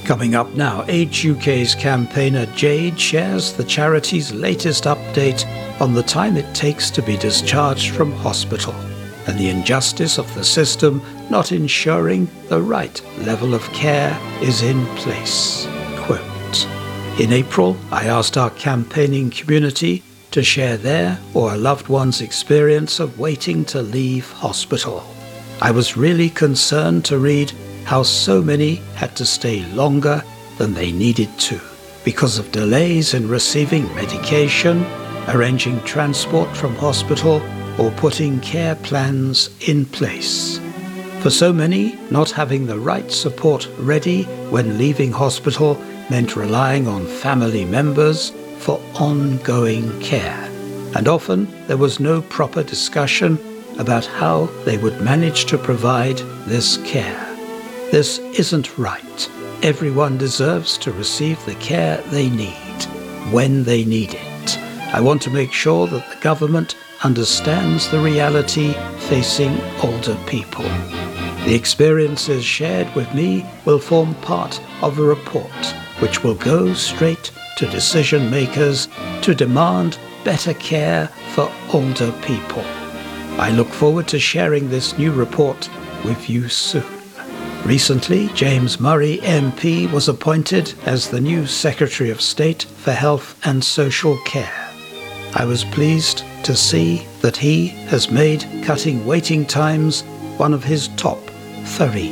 Coming up now, Age UK's campaigner Jade shares the charity's latest update on the time it takes to be discharged from hospital and the injustice of the system not ensuring the right level of care is in place. Quote, "In April, I asked our campaigning community to share their or a loved one's experience of waiting to leave hospital. I was really concerned to read how so many had to stay longer than they needed to because of delays in receiving medication, arranging transport from hospital, or putting care plans in place. For so many, not having the right support ready when leaving hospital meant relying on family members for ongoing care, and often there was no proper discussion about how they would manage to provide this care. This isn't right. Everyone deserves to receive the care they need, when they need it. I want to make sure that the government understands the reality facing older people. The experiences shared with me will form part of a report which will go straight to decision makers to demand better care for older people. I look forward to sharing this new report with you soon." Recently, James Murray MP was appointed as the new Secretary of State for Health and Social Care. I was pleased to see that he has made cutting waiting times one of his top 3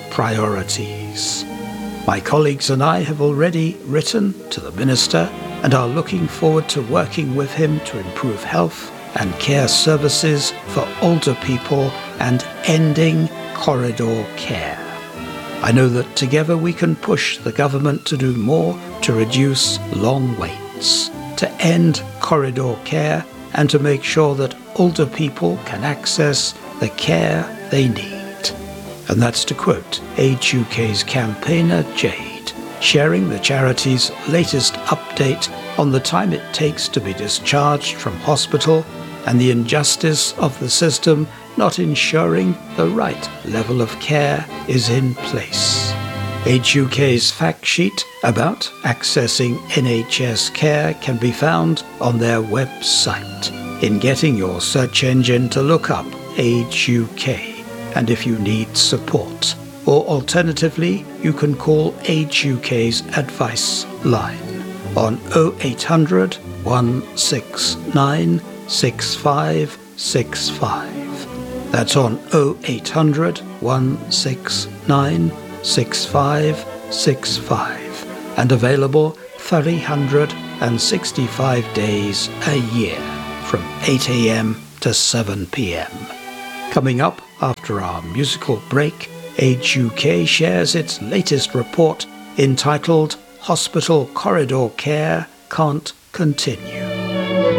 priorities. My colleagues and I have already written to the Minister and are looking forward to working with him to improve health and care services for older people and ending corridor care. I know that together we can push the government to do more to reduce long waits, to end corridor care, and to make sure that older people can access the care they need. And that's to quote Age UK's campaigner Jade, sharing the charity's latest update on the time it takes to be discharged from hospital and the injustice of the system not ensuring the right level of care is in place. Age UK's fact sheet about accessing NHS care can be found on their website. In getting your search engine to look up Age UK, and if you need support. Or alternatively, you can call Age UK's advice line on 0800 169 6565. That's on 0800 169 6565 and available 365 days a year from 8 a.m. to 7 p.m. Coming up after our musical break, Age UK shares its latest report entitled Hospital Corridor Care Can't Continue.